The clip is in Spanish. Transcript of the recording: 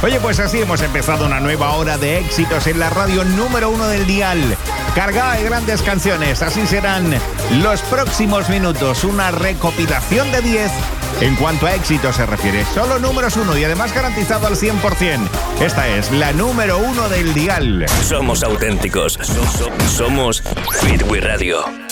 Oye, pues así hemos empezado una nueva hora de éxitos en la radio número 1 del dial, cargada de grandes canciones. Así serán los próximos minutos, una recopilación de 10 en cuanto a éxitos se refiere. Solo números 1 y además garantizado al 100%. Esta es la número 1 del dial. Somos auténticos. Somos Beat We Radio.